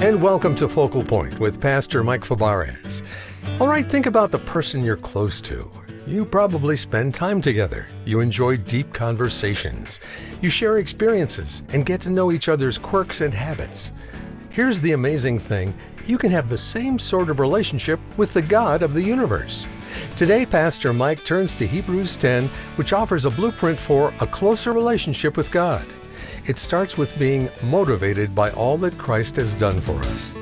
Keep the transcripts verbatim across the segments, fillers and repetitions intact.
and welcome to Focal Point with Pastor Mike Fabarez. All right, think about the person you're close to. You probably spend time together. You enjoy deep conversations. You share experiences and get to know each other's quirks and habits. Here's the amazing thing. You can have the same sort of relationship with the God of the universe. Today, Pastor Mike turns to Hebrews ten, which offers a blueprint for a closer relationship with God. It starts with being motivated by all that Christ has done for us.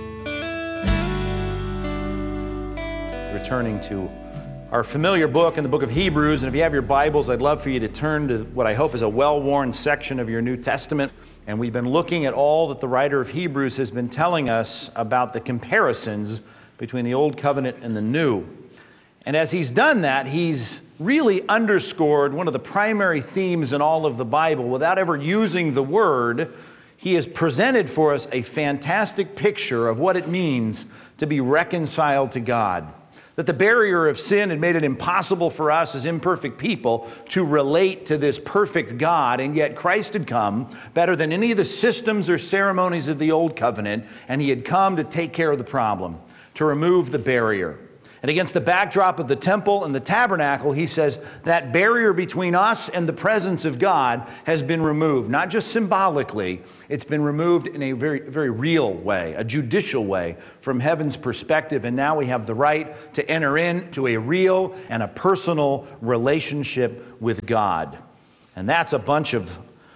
Returning to our familiar book in the book of Hebrews, and if you have your Bibles, I'd love for you to turn to what I hope is a well-worn section of your New Testament. And we've been looking at all that the writer of Hebrews has been telling us about the comparisons between the Old Covenant and the New. And as he's done that, he's really underscored one of the primary themes in all of the Bible. Without ever using the word, he has presented for us a fantastic picture of what it means to be reconciled to God. That the barrier of sin had made it impossible for us as imperfect people to relate to this perfect God, and yet Christ had come better than any of the systems or ceremonies of the Old Covenant, and he had come to take care of the problem, to remove the barrier. And against the backdrop of the temple and the tabernacle, he says that barrier between us and the presence of God has been removed. Not just symbolically, it's been removed in a very, very real way, a judicial way from heaven's perspective. And now we have the right to enter into a real and a personal relationship with God. And that's a bunch of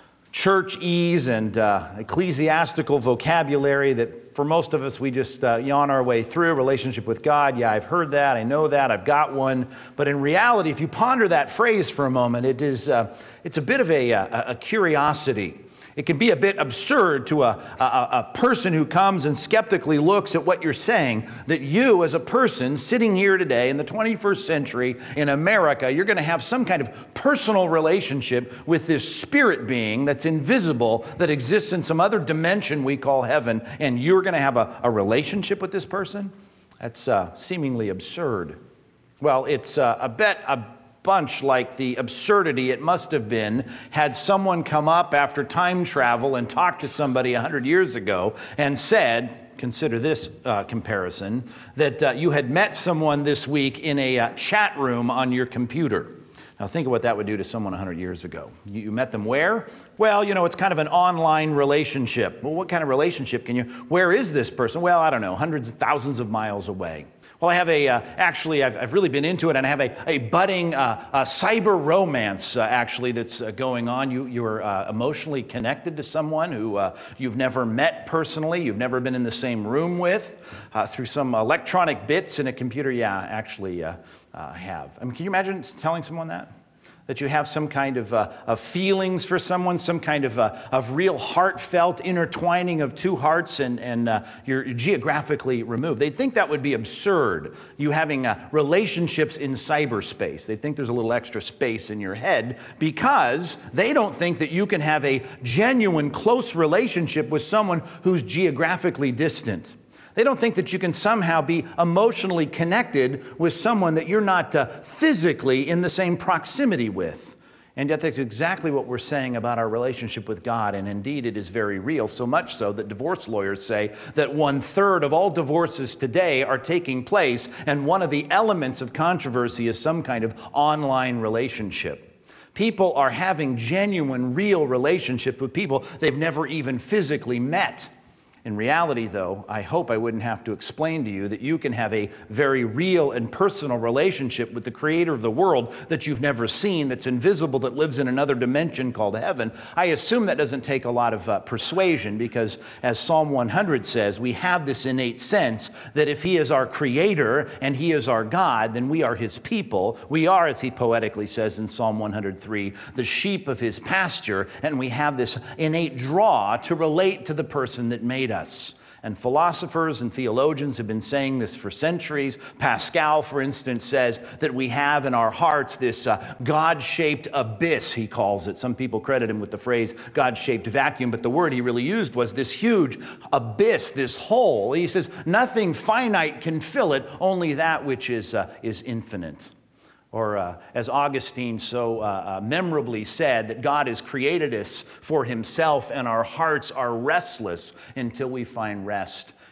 church-ese and uh, ecclesiastical vocabulary that for most of us, we just uh, yawn our way through. Relationship with God, yeah, I've heard that, I know that, I've got one. But in reality, if you ponder that phrase for a moment, it is, uh, it's a bit of a, a, a curiosity. It can be a bit absurd to a, a, a person who comes and skeptically looks at what you're saying, that you as a person sitting here today in the twenty-first century in America, you're going to have some kind of personal relationship with this spirit being that's invisible, that exists in some other dimension we call heaven, and you're going to have a, a relationship with this person? That's uh, seemingly absurd. Well, it's uh, a bit a bunch like the absurdity it must have been had someone come up after time travel and talked to somebody a hundred years ago and said, consider this uh, comparison, that uh, you had met someone this week in a uh, chat room on your computer. Now think of what that would do to someone a hundred years ago. You, you met them where? Well, you know, it's kind of an online relationship. Well, what kind of relationship can you, where is this person? Well, I don't know, hundreds of thousands of miles away. Well, I have a, uh, actually, I've, I've really been into it, and I have a, a budding uh, uh, cyber romance, uh, actually, that's uh, going on. You, you are uh, emotionally connected to someone who uh, you've never met personally, you've never been in the same room with, uh, through some electronic bits in a computer. Yeah, actually uh, uh, have. I mean, can you imagine telling someone that? That you have some kind of, uh, of feelings for someone, some kind of, uh, of real heartfelt intertwining of two hearts, and, and uh, you're geographically removed. They'd think that would be absurd, you having uh, relationships in cyberspace. They think there's a little extra space in your head because they don't think that you can have a genuine, close relationship with someone who's geographically distant. They don't think that you can somehow be emotionally connected with someone that you're not uh, physically in the same proximity with. And yet that's exactly what we're saying about our relationship with God. And indeed, it is very real, so much so that divorce lawyers say that one third of all divorces today are taking place, and one of the elements of controversy is some kind of online relationship. People are having genuine, real relationships with people they've never even physically met. In reality, though, I hope I wouldn't have to explain to you that you can have a very real and personal relationship with the creator of the world that you've never seen, that's invisible, that lives in another dimension called heaven. I assume that doesn't take a lot of uh, persuasion, because as Psalm one hundred says, we have this innate sense that if he is our creator and he is our God, then we are his people. We are, as he poetically says in Psalm one hundred three, the sheep of his pasture, and we have this innate draw to relate to the person that made us. Us. And philosophers and theologians have been saying this for centuries. Pascal, for instance, says that we have in our hearts this uh, God-shaped abyss, he calls it. Some people credit him with the phrase God-shaped vacuum, but the word he really used was this huge abyss, this hole. He says nothing finite can fill it, only that which is, uh, is infinite. Or uh, as Augustine so uh, uh, memorably said, that God has created us for himself, and our hearts are restless until we find rest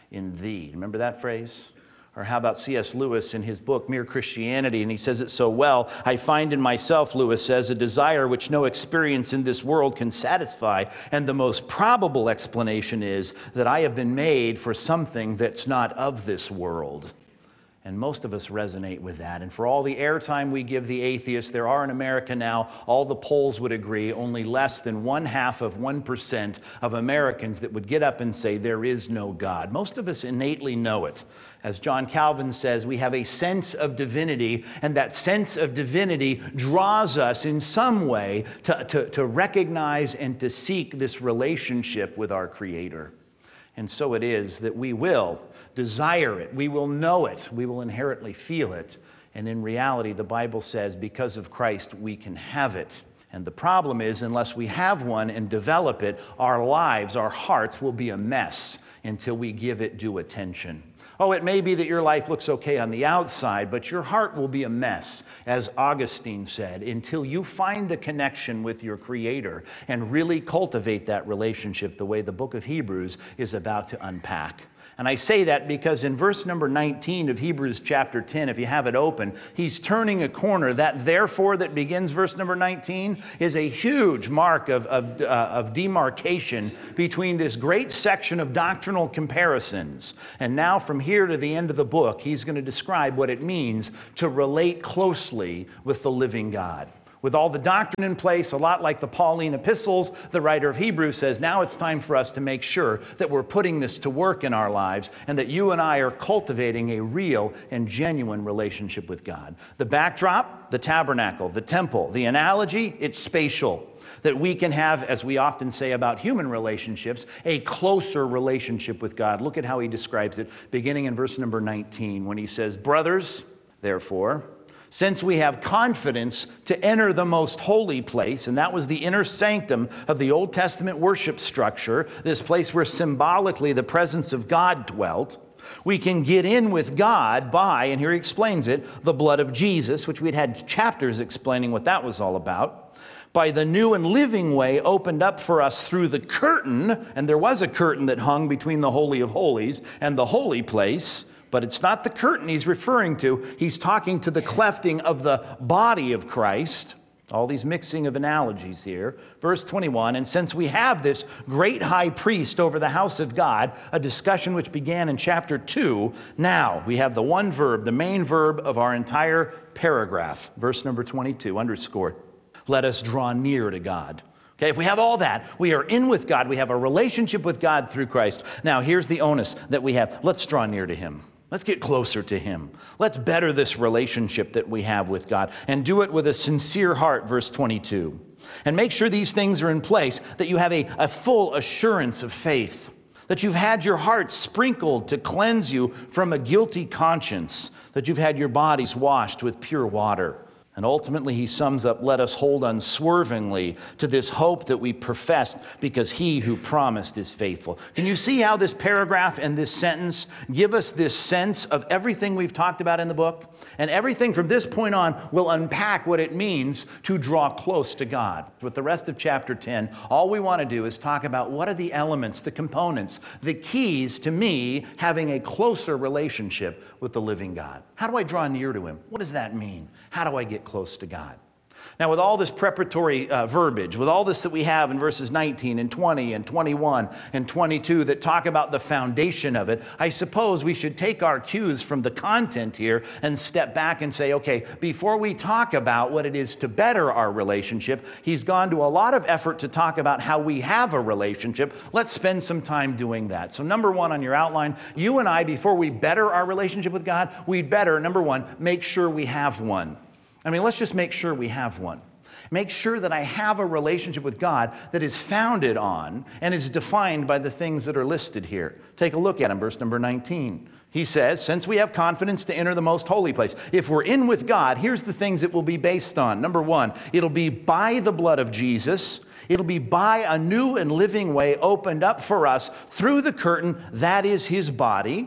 in thee. Remember that phrase? Or how about C S Lewis in his book, Mere Christianity? And he says it so well. I find in myself, Lewis says, a desire which no experience in this world can satisfy. And the most probable explanation is that I have been made for something that's not of this world. And most of us resonate with that. And for all the airtime we give the atheists, there are in America now, all the polls would agree, only less than one half of one percent of Americans that would get up and say there is no God. Most of us innately know it. As John Calvin says, we have a sense of divinity, and that sense of divinity draws us in some way to, to, to recognize and to seek this relationship with our Creator. And so it is that we will desire it, we will know it, we will inherently feel it. And in reality, the Bible says, because of Christ, we can have it. And the problem is, unless we have one and develop it, our lives, our hearts will be a mess until we give it due attention. Oh, it may be that your life looks okay on the outside, but your heart will be a mess, as Augustine said, until you find the connection with your Creator and really cultivate that relationship the way the book of Hebrews is about to unpack. And I say that because in verse number nineteen of Hebrews chapter ten, if you have it open, he's turning a corner. That therefore that begins verse number nineteen is a huge mark of, of, uh, of demarcation between this great section of doctrinal comparisons. And now from here to the end of the book, he's going to describe what it means to relate closely with the living God. With all the doctrine in place, a lot like the Pauline epistles, the writer of Hebrews says, now it's time for us to make sure that we're putting this to work in our lives and that you and I are cultivating a real and genuine relationship with God. The backdrop, the tabernacle, the temple. The analogy, it's spatial. That we can have, as we often say about human relationships, a closer relationship with God. Look at how he describes it, beginning in verse number nineteen, when he says, brothers, therefore, since we have confidence to enter the most holy place, and that was the inner sanctum of the Old Testament worship structure, this place where symbolically the presence of God dwelt, we can get in with God by, and here he explains it, the blood of Jesus, which we'd had chapters explaining what that was all about, by the new and living way opened up for us through the curtain, and there was a curtain that hung between the Holy of Holies and the holy place. But it's not the curtain he's referring to. He's talking to the clefting of the body of Christ. All these mixing of analogies here. Verse twenty-one, and since we have this great high priest over the house of God, a discussion which began in chapter two, now we have the one verb, the main verb of our entire paragraph. Verse number twenty-two, underscored. Let us draw near to God. Okay, if we have all that, we are in with God. We have a relationship with God through Christ. Now, here's the onus that we have. Let's draw near to Him. Let's get closer to Him. Let's better this relationship that we have with God and do it with a sincere heart, verse twenty-two. And make sure these things are in place, that you have a, a full assurance of faith, that you've had your heart sprinkled to cleanse you from a guilty conscience, that you've had your bodies washed with pure water. And ultimately, he sums up, let us hold unswervingly to this hope that we professed, because he who promised is faithful. Can you see how this paragraph and this sentence give us this sense of everything we've talked about in the book? And everything from this point on will unpack what it means to draw close to God. With the rest of chapter ten, all we want to do is talk about what are the elements, the components, the keys to me having a closer relationship with the living God. How do I draw near to Him? What does that mean? How do I get close to God? Now, with all this preparatory uh, verbiage, with all this that we have in verses nineteen and twenty and twenty-one and twenty-two that talk about the foundation of it, I suppose we should take our cues from the content here and step back and say, okay, before we talk about what it is to better our relationship, he's gone to a lot of effort to talk about how we have a relationship. Let's spend some time doing that. So number one on your outline, you and I, before we better our relationship with God, we'd better, number one, make sure we have one. I mean, let's just make sure we have one. Make sure that I have a relationship with God that is founded on and is defined by the things that are listed here. Take a look at them, verse number nineteen. He says, since we have confidence to enter the most holy place. If we're in with God, here's the things it will be based on. Number one, it'll be by the blood of Jesus. It'll be by a new and living way opened up for us through the curtain, that is His body.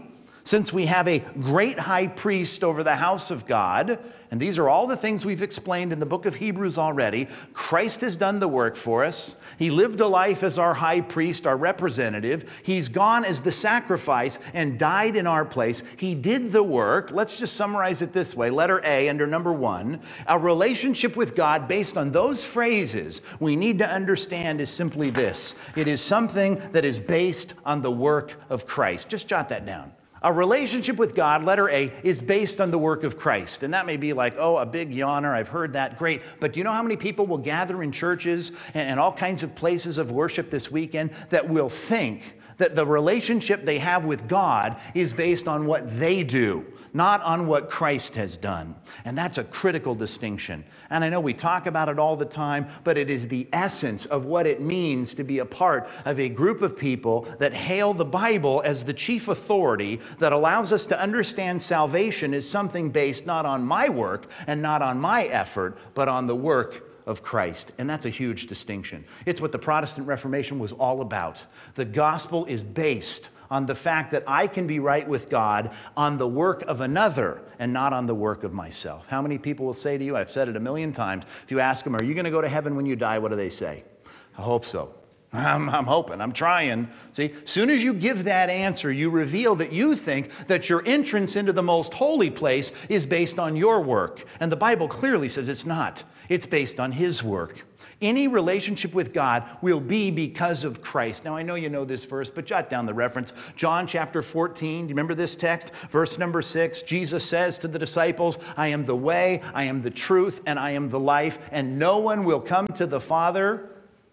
Since we have a great high priest over the house of God, and these are all the things we've explained in the book of Hebrews already, Christ has done the work for us. He lived a life as our high priest, our representative. He's gone as the sacrifice and died in our place. He did the work. Let's just summarize it this way. Letter A under number one, a relationship with God based on those phrases we need to understand is simply this. It is something that is based on the work of Christ. Just jot that down. A relationship with God, letter A, is based on the work of Christ. And that may be like, oh, a big yawner, I've heard that, great. But do you know how many people will gather in churches and, and all kinds of places of worship this weekend that will think that the relationship they have with God is based on what they do, not on what Christ has done. And that's a critical distinction. And I know we talk about it all the time, but it is the essence of what it means to be a part of a group of people that hail the Bible as the chief authority that allows us to understand salvation is something based not on my work and not on my effort, but on the work of Christ. And that's a huge distinction. It's what the Protestant Reformation was all about. The gospel is based on the fact that I can be right with God on the work of another and not on the work of myself. How many people will say to you, I've said it a million times, if you ask them, are you going to go to heaven when you die? What do they say? I hope so. I'm, I'm hoping, I'm trying. See, as soon as you give that answer, you reveal that you think that your entrance into the most holy place is based on your work. And the Bible clearly says it's not. It's based on His work. Any relationship with God will be because of Christ. Now, I know you know this verse, but jot down the reference. John chapter fourteen, do you remember this text? Verse number six, Jesus says to the disciples, I am the way, I am the truth, and I am the life, and no one will come to the Father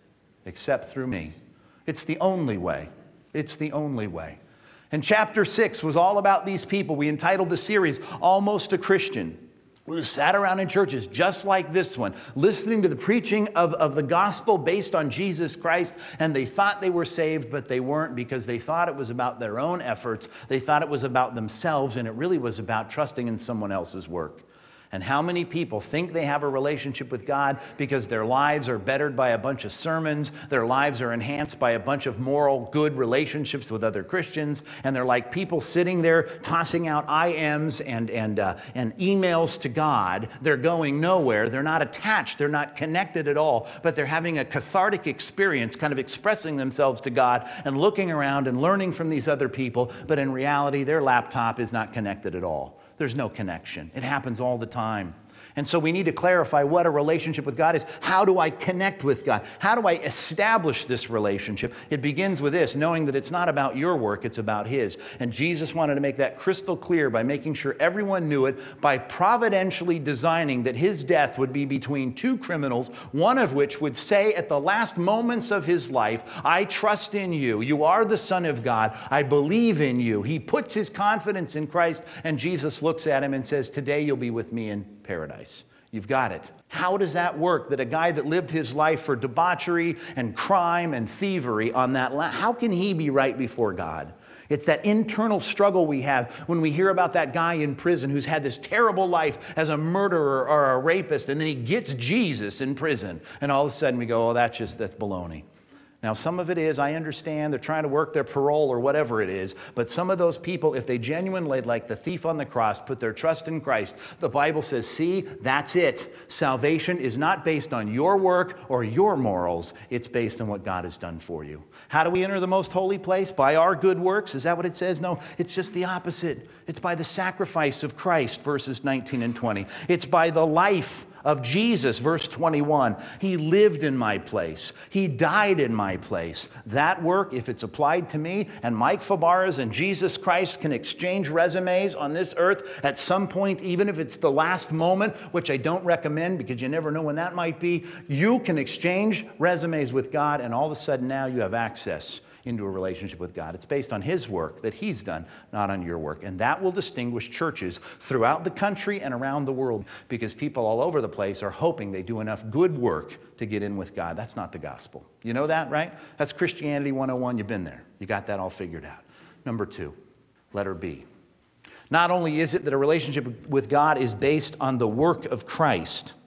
except through me. It's the only way. It's the only way. And chapter six was all about these people. We entitled the series, Almost a Christian, who sat around in churches just like this one, listening to the preaching of, of the gospel based on Jesus Christ, and they thought they were saved, but they weren't because they thought it was about their own efforts. They thought it was about themselves, and it really was about trusting in someone else's work. And how many people think they have a relationship with God because their lives are bettered by a bunch of sermons, their lives are enhanced by a bunch of moral, good relationships with other Christians, and they're like people sitting there tossing out I Ms and, and, uh, and emails to God. They're going nowhere. They're not attached. They're not connected at all, but they're having a cathartic experience, kind of expressing themselves to God and looking around and learning from these other people, but in reality, their laptop is not connected at all. There's no connection. It happens all the time. And so we need to clarify what a relationship with God is. How do I connect with God? How do I establish this relationship? It begins with this, knowing that it's not about your work, it's about His. And Jesus wanted to make that crystal clear by making sure everyone knew it, by providentially designing that His death would be between two criminals, one of which would say at the last moments of his life, I trust in you. You are the Son of God. I believe in you. He puts his confidence in Christ, and Jesus looks at him and says, today you'll be with me in paradise. You've got it. How does that work? That a guy that lived his life for debauchery and crime and thievery on that land, how can he be right before God? It's that internal struggle we have when we hear about that guy in prison who's had this terrible life as a murderer or a rapist, and then he gets Jesus in prison, and all of a sudden we go, oh, that's just, that's baloney. Now, some of it is, I understand, they're trying to work their parole or whatever it is, but some of those people, if they genuinely, like the thief on the cross, put their trust in Christ, the Bible says, see, that's it. Salvation is not based on your work or your morals. It's based on what God has done for you. How do we enter the most holy place? By our good works? Is that what it says? No, it's just the opposite. It's by the sacrifice of Christ, verses nineteen and twenty. It's by the life of Jesus, verse twenty-one. He lived in my place. He died in my place. That work, if it's applied to me, and Mike Fabarez and Jesus Christ can exchange resumes on this earth at some point, even if it's the last moment, which I don't recommend because you never know when that might be, you can exchange resumes with God, and all of a sudden now you have access into a relationship with God. It's based on His work that He's done, not on your work. And that will distinguish churches throughout the country and around the world, because people all over the place are hoping they do enough good work to get in with God. That's not the gospel. You know that, right? That's Christianity one oh one. You've been there. You got that all figured out. Number two, letter B. Not only is it that a relationship with God is based on the work of Christ,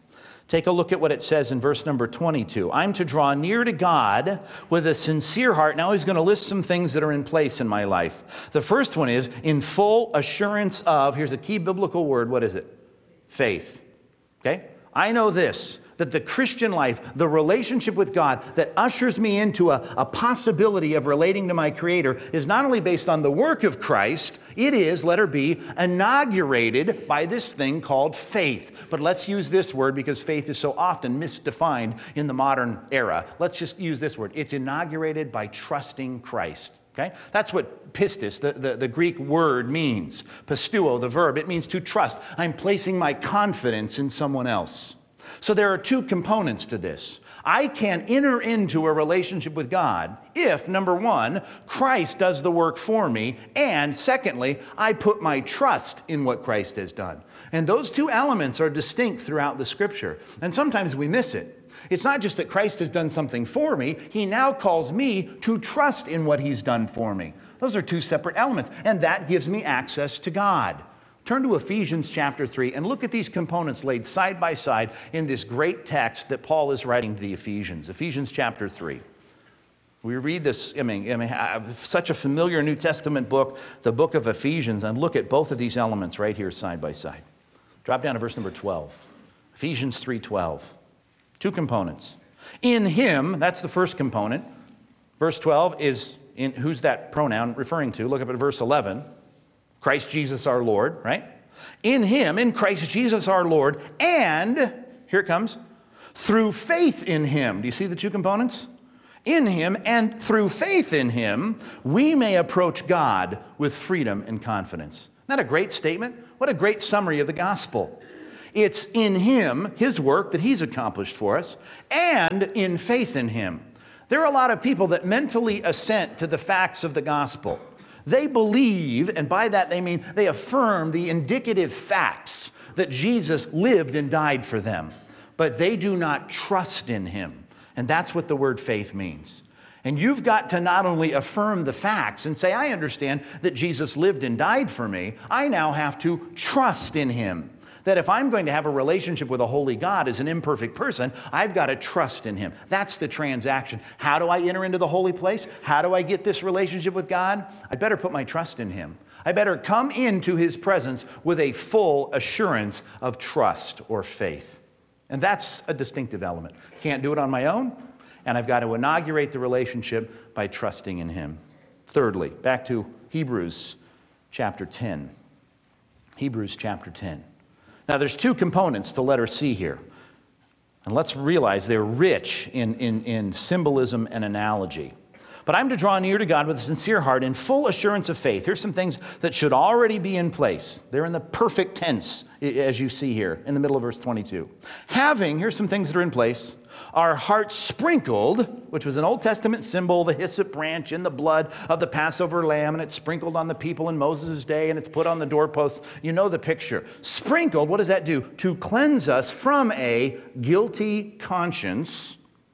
Take a look at what it says in verse number twenty-two. I'm to draw near to God with a sincere heart. Now he's going to list some things that are in place in my life. The first one is in full assurance of, here's a key biblical word, what is it? Faith. Okay? I know this, that the Christian life, the relationship with God that ushers me into a, a possibility of relating to my Creator is not only based on the work of Christ, it is, letter B, inaugurated by this thing called faith. But let's use this word because faith is so often misdefined in the modern era. Let's just use this word. It's inaugurated by trusting Christ. Okay? That's what pistis, the, the, the Greek word, means. Pistuo, the verb, it means to trust. I'm placing my confidence in someone else. So there are two components to this. I can enter into a relationship with God if, number one, Christ does the work for me, and secondly, I put my trust in what Christ has done. And those two elements are distinct throughout the Scripture, and sometimes we miss it. It's not just that Christ has done something for me, he now calls me to trust in what he's done for me. Those are two separate elements, and that gives me access to God. Turn to Ephesians chapter three and look at these components laid side by side in this great text that Paul is writing to the Ephesians. Ephesians chapter three. We read this, I mean, I mean, such a familiar New Testament book, the book of Ephesians, and look at both of these elements right here side by side. Drop down to verse number twelve. Ephesians three twelve. Two components. In him, that's the first component. Verse twelve is, in, who's that pronoun referring to? Look up at verse eleven. Christ Jesus our Lord, right? In him, in Christ Jesus our Lord, and, here it comes, through faith in him. Do you see the two components? In him and through faith in him, we may approach God with freedom and confidence. Isn't that a great statement? What a great summary of the gospel. It's in him, his work that he's accomplished for us, and in faith in him. There are a lot of people that mentally assent to the facts of the gospel. They believe, and by that they mean they affirm the indicative facts that Jesus lived and died for them. But they do not trust in him. And that's what the word faith means. And you've got to not only affirm the facts and say, I understand that Jesus lived and died for me. I now have to trust in him. That if I'm going to have a relationship with a holy God as an imperfect person, I've got to trust in him. That's the transaction. How do I enter into the holy place? How do I get this relationship with God? I better put my trust in him. I better come into his presence with a full assurance of trust or faith. And that's a distinctive element. Can't do it on my own, and I've got to inaugurate the relationship by trusting in him. Thirdly, back to Hebrews chapter ten. Hebrews chapter ten. Now, there's two components to letter C here. And let's realize they're rich in, in, in symbolism and analogy. But I'm to draw near to God with a sincere heart in full assurance of faith. Here's some things that should already be in place. They're in the perfect tense, as you see here, in the middle of verse twenty-two. Having, here's some things that are in place, our hearts sprinkled, which was an Old Testament symbol, the hyssop branch in the blood of the Passover lamb, and it's sprinkled on the people in Moses' day, and it's put on the doorposts. You know the picture. Sprinkled, what does that do? To cleanse us from a guilty conscience,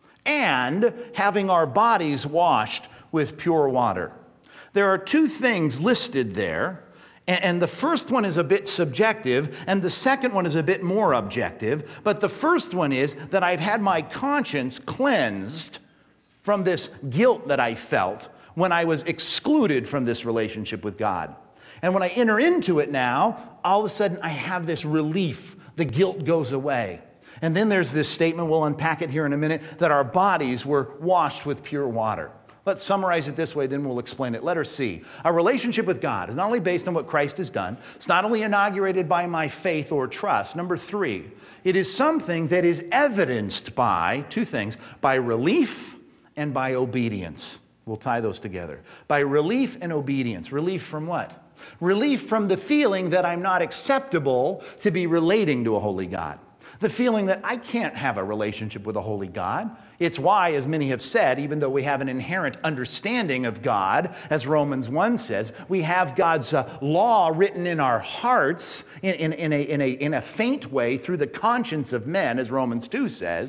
and having our bodies washed with pure water. There are two things listed there, and the first one is a bit subjective, and the second one is a bit more objective. But the first one is that I've had my conscience cleansed from this guilt that I felt when I was excluded from this relationship with God. And when I enter into it now, all of a sudden I have this relief. The guilt goes away. And then there's this statement, we'll unpack it here in a minute, that our bodies were washed with pure water. Let's summarize it this way, then we'll explain it. Letter C. Our relationship with God is not only based on what Christ has done, it's not only inaugurated by my faith or trust. Number three, it is something that is evidenced by two things, by relief and by obedience. We'll tie those together. By relief and obedience. Relief from what? Relief from the feeling that I'm not acceptable to be relating to a holy God. The feeling that I can't have a relationship with a holy God. It's why, as many have said, even though we have an inherent understanding of God, as Romans one says, we have God's uh, law written in our hearts in, in, in, a, in, a, in a faint way through the conscience of men, as Romans two says.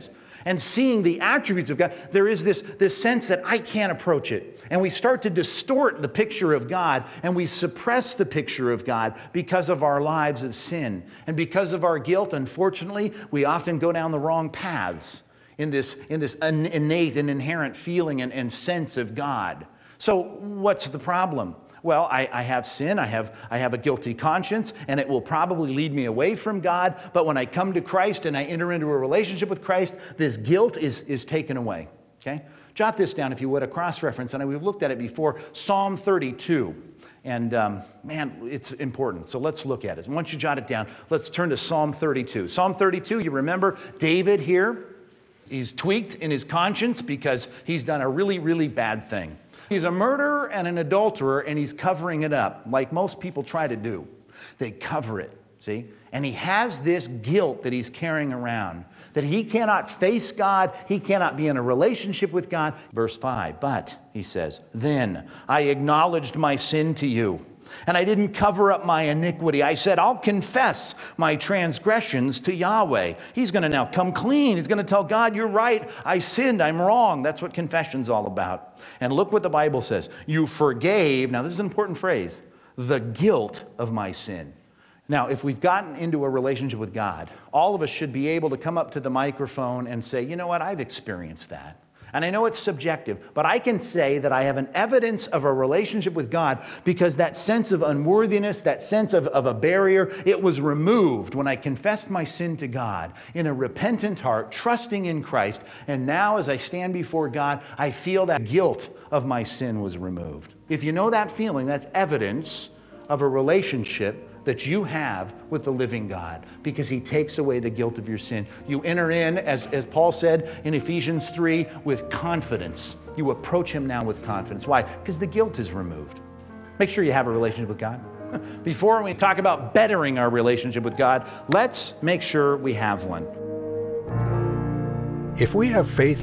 and seeing the attributes of God, there is this, this sense that I can't approach it. And we start to distort the picture of God, and we suppress the picture of God because of our lives of sin. And because of our guilt, unfortunately, we often go down the wrong paths in this, in this innate and inherent feeling and, and sense of God. So what's the problem? Well, I, I have sin, I have, I have a guilty conscience, and it will probably lead me away from God. But when I come to Christ and I enter into a relationship with Christ, this guilt is, is taken away. Okay? Jot this down, if you would, a cross-reference. And we've looked at it before, Psalm thirty-two. And um, man, it's important. So let's look at it. Once you jot it down, let's turn to Psalm thirty-two. Psalm thirty-two, you remember David here. He's tweaked in his conscience because he's done a really, really bad thing. He's a murderer and an adulterer, and he's covering it up, like most people try to do. They cover it, see? And he has this guilt that he's carrying around, that he cannot face God, he cannot be in a relationship with God. Verse five, but, he says, then I acknowledged my sin to you, and I didn't cover up my iniquity. I said, I'll confess my transgressions to Yahweh. He's going to now come clean. He's going to tell God, you're right. I sinned. I'm wrong. That's what confession's all about. And look what the Bible says. You forgave, now this is an important phrase, the guilt of my sin. Now, if we've gotten into a relationship with God, all of us should be able to come up to the microphone and say, you know what, I've experienced that. And I know it's subjective, but I can say that I have an evidence of a relationship with God because that sense of unworthiness, that sense of, of a barrier, it was removed when I confessed my sin to God in a repentant heart, trusting in Christ. And now as I stand before God, I feel that guilt of my sin was removed. If you know that feeling, that's evidence of a relationship that you have with the living God, because he takes away the guilt of your sin. You enter in, as, as Paul said in Ephesians three, with confidence. You approach him now with confidence. Why? Because the guilt is removed. Make sure you have a relationship with God. Before we talk about bettering our relationship with God, let's make sure we have one. If we have faith